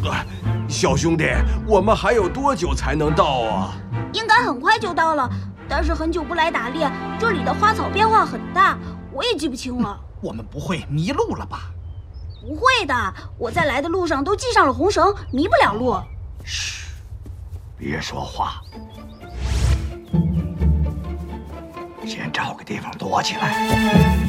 小兄弟，我们还有多久才能到啊？ 应该很快就到了，但是很久不来打猎，这里的花草变化很大，我也记不清了。 我们不会迷路了吧？ 不会的，我在来的路上都系上了红绳，迷不了路。 嘘，别说话，先找个地方躲起来。